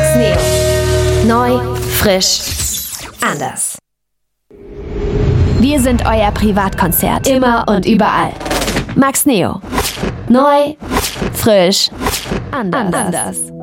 Neo. Neu, frisch, anders. Wir sind euer Privatkonzert. Immer und überall. Max Neo. Neu, frisch, anders.